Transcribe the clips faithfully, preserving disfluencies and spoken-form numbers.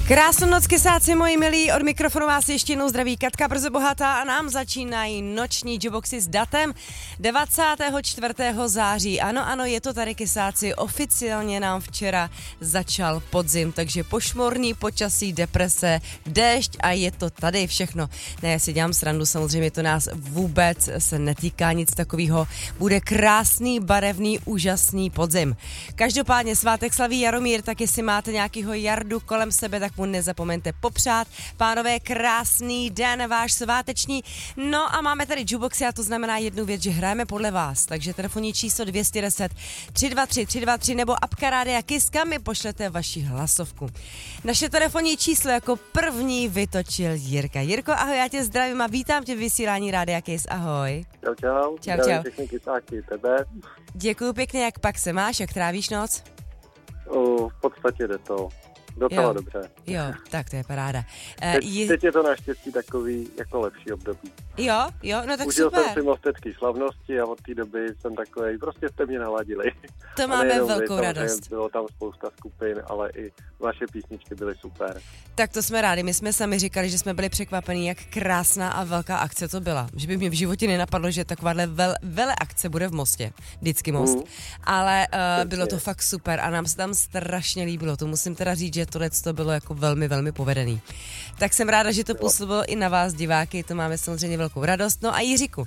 Krásnou noc, kysáci moji milí, od mikrofonu vás ještě jednou zdraví Katka Brzo Bohatá a nám začínají noční Juboxy s datem dvacátého čtvrtého září. Ano, ano, je to tady, kysáci, oficiálně nám včera začal podzim, takže pošmorný počasí, deprese, déšť a je to tady všechno. Ne, já si dělám srandu, samozřejmě to nás vůbec se netýká nic takového. Bude krásný, barevný, úžasný podzim. Každopádně svátek slaví Jaromír, tak jestli máte nějakýho Jardu kolem sebe, tak mu nezapomeňte popřát. Pánové, krásný den váš sváteční. No a máme tady Juboxy a to znamená jednu věc, že hrajeme podle vás. Takže telefonní číslo dvě stě deset tři dva tři tři dva tři nebo apka Rádia Kiss, kam mi pošlete vaši hlasovku. Naše telefonní číslo jako první vytočil Jirka. Jirko, ahoj, já tě zdravím a vítám tě v vysílání Rádia Kiss. Ahoj. Čau, čau. Čau, čau. Všechny kysáky, tebe. Děkuju pěkně, jak pak se máš, jak trávíš noc? O, v podstatě jde to. Docela jo. dobře. Jo, tak to je paráda. Uh, teď, je... teď je to naštěstí takový jako lepší období. Jo, jo, no tak Užil super. jsem si mostecké slavnosti a od té doby jsem takovej, prostě jste mě naladili. To máme velkou vy, radost. Bylo tam spousta skupin, ale i vaše písničky byly super. Tak to jsme rádi, my jsme sami říkali, že jsme byli překvapení, jak krásná a velká akce to byla. Že by mě v životě nenapadlo, že takováhle vel, vele akce bude v Mostě, vždycky Most. Mm. Ale uh, bylo to fakt super a nám se tam strašně líbilo. To musím teda říct, že tohle to bylo jako velmi, velmi povedený. Tak jsem ráda, že to působilo i na vás, diváky, to máme samozřejmě velkou radost. No a Jiříku, uh,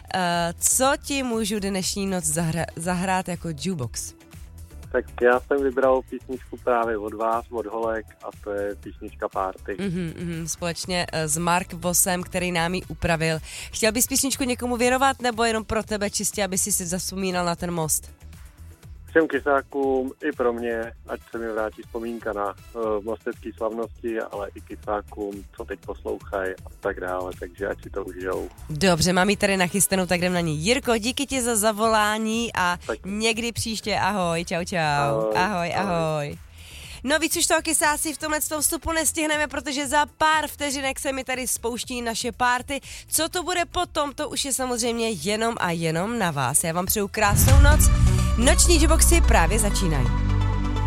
co ti můžu dnešní noc zahra- zahrát jako Jubox? Tak já jsem vybral písničku právě od vás, od Holek, a to je písnička Party. Mm-hmm, mm, společně s Mark Vosem, který nám ji upravil. Chtěl bys písničku někomu věnovat, nebo jenom pro tebe čistě, aby si si zavzpomínal na ten most? Všem kysákům i pro mě, ať se mi vrátí vzpomínka na uh, mostecké slavnosti, ale i kysákům, co teď poslouchají a tak dále, takže ať si to užijou. Dobře, mám ji tady nachystanou, tak jdem na ní. Jirko, díky ti za zavolání a tak. Někdy příště, ahoj, čau, čau, ahoj, ahoj. ahoj. ahoj. No víc už toho, kysáci, v tomhle vstupu nestihneme, protože za pár vteřinek se mi tady spouští naše party. Co to bude potom, to už je samozřejmě jenom a jenom na vás. Já vám přeju krásnou noc. Noční Juboxy právě začínají.